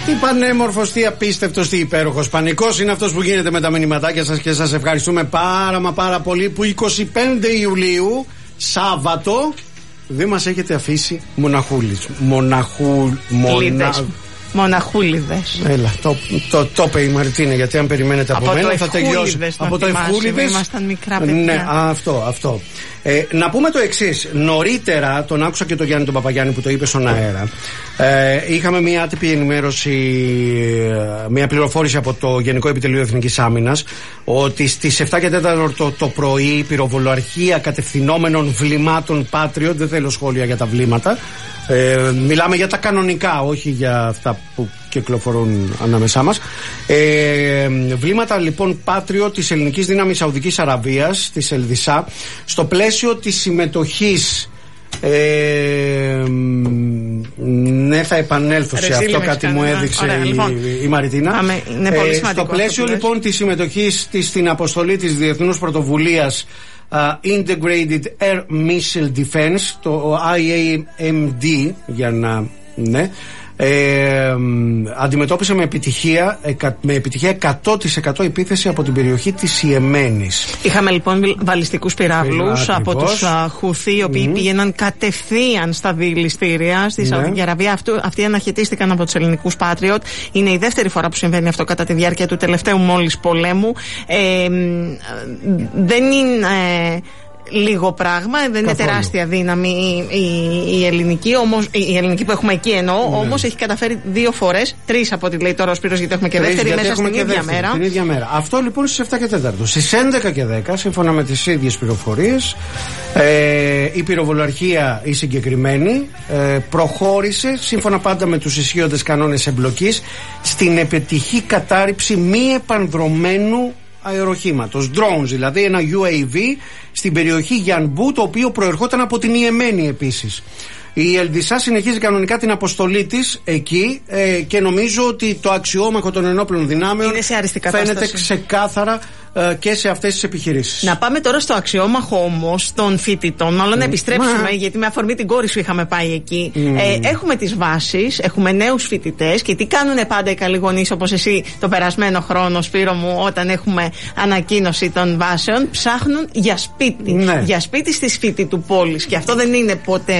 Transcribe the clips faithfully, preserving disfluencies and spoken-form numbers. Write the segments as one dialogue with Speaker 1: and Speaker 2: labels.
Speaker 1: Τι πανέμορφος, τι απίστευτος, τι υπέροχος. Πανικός είναι αυτός που γίνεται με τα μηνυματάκια σας και σας ευχαριστούμε πάρα μα πάρα πολύ που είκοσι πέντε Ιουλίου, Σάββατο, δεν μας έχετε αφήσει μοναχούλης. Μοναχού... Μονα...
Speaker 2: Μοναχούλιδες.
Speaker 1: Έλα, το, το, το είπε η Μαρτίνα, γιατί αν περιμένετε από, από μένα θα τελειώσει.
Speaker 2: Από το Ευχούλιδες. Ήμασταν μικρά παιδιά.
Speaker 1: Ναι, αυτό, αυτό. Ε, να πούμε το εξής. Νωρίτερα, τον άκουσα και τον Γιάννη τον Παπαγιάννη που το είπε στον αέρα. Ε, είχαμε μια άτυπη ενημέρωση, μια πληροφόρηση από το Γενικό Επιτελείο Εθνικής Άμυνας ότι στις επτά και τέσσερα το, το πρωί η πυροβολαρχία κατευθυνόμενων βλημάτων Patriot, δεν θέλω σχόλια για τα βλήματα. Ε, μιλάμε για τα κανονικά, όχι για αυτά που κυκλοφορούν ανάμεσά μας. Ε, βλήματα λοιπόν Patriot της ελληνικής δύναμης Σαουδικής Αραβίας, της Ελδισά, στο πλαίσιο της συμμετοχής. Ε, ναι, θα επανέλθω σε αυτό, κάτι μου έδειξε
Speaker 2: Ωραία,
Speaker 1: η,
Speaker 2: λοιπόν,
Speaker 1: η Μαριτίνα.
Speaker 2: Άμε, είναι πολύ
Speaker 1: ε, στο πλαίσιο λοιπόν της συμμετοχής της στην αποστολή της Διεθνούς Πρωτοβουλίας Uh, Integrated Air Missile Defense, το άι έι εμ ντι, για να, ναι, ε, αντιμετώπισε με επιτυχία, με επιτυχία εκατό τοις εκατό επίθεση από την περιοχή της Ιεμένης.
Speaker 2: Είχαμε λοιπόν βαλιστικούς πυράβλους από τους Χουθί, οι οποίοι mm. πήγαιναν κατευθείαν στα δηληστήρια στη Σαουδική ναι. Αραβία. Αυτού, αυτοί αναχαιτίστηκαν από τους ελληνικούς Patriot. Είναι η δεύτερη φορά που συμβαίνει αυτό κατά τη διάρκεια του τελευταίου μόλις πολέμου. Ε, δεν είναι... Ε, λίγο πράγμα, δεν Καθόλου. Είναι τεράστια δύναμη η, η, η ελληνική, όμως, η ελληνική που έχουμε εκεί εννοώ, ναι. Όμως έχει καταφέρει δύο φορές, τρεις από ό,τι λέει τώρα ο Σπύρος, γιατί έχουμε και τρεις, δεύτερη μέσα στην ίδια δεύτερη, μέρα.
Speaker 1: Την ίδια μέρα. Αυτό λοιπόν στις επτά και τέσσερα. Στις έντεκα και δέκα, σύμφωνα με τις ίδιες πληροφορίες, ε, η πυροβολαρχία η συγκεκριμένη ε, προχώρησε, σύμφωνα πάντα με τους ισχύοντες κανόνες εμπλοκής, στην επιτυχή κατάρριψη μη επανδρομένου αεροχήματος, drones δηλαδή, ένα γιου έι βι στην περιοχή Γιανμπού, το οποίο προερχόταν από την Ιεμένη επίσης. Η Ελδισά συνεχίζει κανονικά την αποστολή της εκεί ε, και νομίζω ότι το αξιόμαχο των ενόπλων δυνάμεων φαίνεται ξεκάθαρα ε, και σε αυτές τις επιχειρήσεις.
Speaker 2: Να πάμε τώρα στο αξιόμαχο όμως των φοιτητών, μάλλον mm. να επιστρέψουμε, Μα... γιατί με αφορμή την κόρη σου είχαμε πάει εκεί. Mm. Ε, έχουμε τις βάσεις, έχουμε νέους φοιτητές και τι κάνουν πάντα οι καλοί γονείς, όπως εσύ το περασμένο χρόνο, Σπύρο μου, όταν έχουμε ανακοίνωση των βάσεων, ψάχνουν για σπίτι. Ναι. Για σπίτι στη σπίτι του πόλης. Και αυτό δεν είναι ποτέ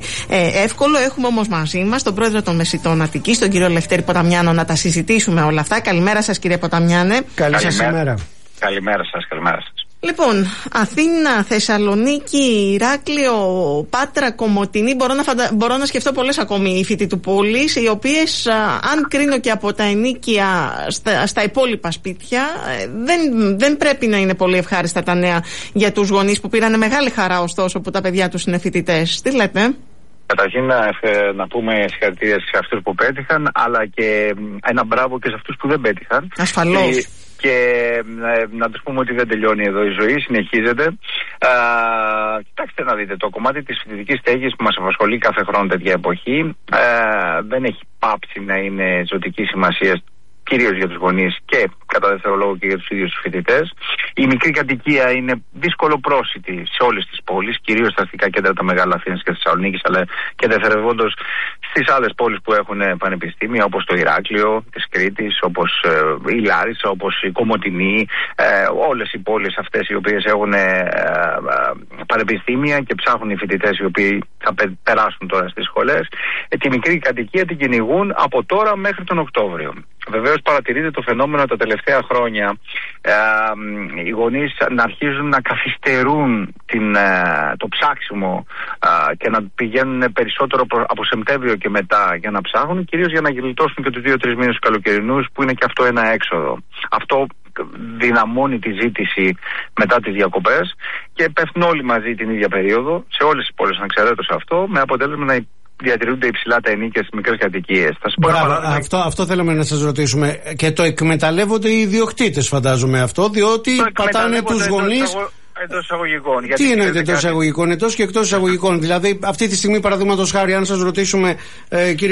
Speaker 2: ε, εύκολο. Έχουμε όμως μαζί μας τον πρόεδρο των Μεσιτών Αττικής, τον κύριο Λευτέρη Ποταμιάνο, να τα συζητήσουμε όλα αυτά. Καλημέρα σας, κύριε Ποταμιάνε.
Speaker 1: Καλή σας ημέρα.
Speaker 3: Καλημέρα σας, καλημέρα σας.
Speaker 2: Λοιπόν, Αθήνα, Θεσσαλονίκη, Ηράκλειο, Πάτρα, Κομοτηνή, μπορώ να, φαντα... μπορώ να σκεφτώ πολλές ακόμη φοιτητού του πόλης, οι οποίες, α, αν κρίνω και από τα ενίκια στα, στα υπόλοιπα σπίτια, δεν, δεν πρέπει να είναι πολύ ευχάριστα τα νέα για τους γονείς που πήραν μεγάλη χαρά ωστόσο που τα παιδιά τους είναι φοιτητές. Τι λέτε?
Speaker 3: Καταρχήν να, να πούμε συγχαρητήρια σε αυτούς που πέτυχαν, αλλά και ένα μπράβο και σε αυτούς που δεν πέτυχαν.
Speaker 2: Ασφαλώς.
Speaker 3: Και, και ε, να τους πούμε ότι δεν τελειώνει εδώ η ζωή, συνεχίζεται. Α, κοιτάξτε να δείτε, το κομμάτι της φοιτητικής στέγης που μας απασχολεί κάθε χρόνο τέτοια εποχή α, δεν έχει πάψει να είναι ζωτική σημασία, κυρίως για τους γονείς και κατά δεύτερο λόγο και για τους ίδιους τους φοιτητές. Η μικρή κατοικία είναι δύσκολο πρόσιτη σε όλες τις πόλεις, κυρίως στα αστικά κέντρα, τα μεγάλα Αθήνας και Θεσσαλονίκης, αλλά και δευτερευόντως στις άλλες πόλεις που έχουν πανεπιστήμια, όπως το Ηράκλειο της Κρήτης, όπως ε, η Λάρισα, όπως η Κομοτηνή, ε, όλες οι πόλεις αυτές οι οποίες έχουν ε, ε, πανεπιστήμια και ψάχνουν οι φοιτητές οι οποίοι θα περάσουν τώρα στις σχολές. Ε, τη μικρή κατοικία την κυνηγούν από τώρα μέχρι τον Οκτώβριο. Βεβαίως παρατηρείται το φαινόμενο τα τελευταία χρόνια ε, οι γονείς να αρχίζουν να καθυστερούν την, ε, το ψάξιμο ε, και να πηγαίνουν περισσότερο από Σεπτέμβριο και μετά για να ψάχνουν, κυρίως για να γλιτώσουν και τους δύο-τρεις μήνες του καλοκαιρινούς, που είναι και αυτό ένα έξοδο. Αυτό δυναμώνει τη ζήτηση μετά τις διακοπές και πέφτουν όλοι μαζί την ίδια περίοδο σε όλες τις πόλεις, ανεξαιρέτως αυτό, με αποτέλεσμα να διατηρούνται υψηλά τα ενίκια στις μικρές κατοικίες.
Speaker 1: Αυτό, αυτό θέλαμε να σας ρωτήσουμε. Και το εκμεταλλεύονται οι ιδιοκτήτες, φαντάζομαι αυτό, διότι πατάνε τους γονείς.
Speaker 3: Εντός εισαγωγικών.
Speaker 1: Τι εννοείται εντός εισαγωγικών? Εντός και εκτός εισαγωγικών. Δηλαδή, αυτή τη στιγμή, παραδείγματος χάρη, αν σας ρωτήσουμε, ε, κύριε